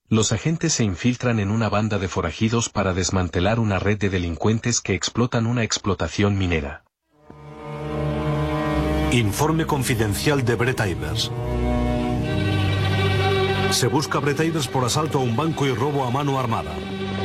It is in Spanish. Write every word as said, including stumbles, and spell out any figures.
Los agentes se infiltran en una banda de forajidos para desmantelar una red de delincuentes que explotan una explotación minera. Informe confidencial de Brett Ivers. Se busca a Brett Ivers por asalto a un banco y robo a mano armada.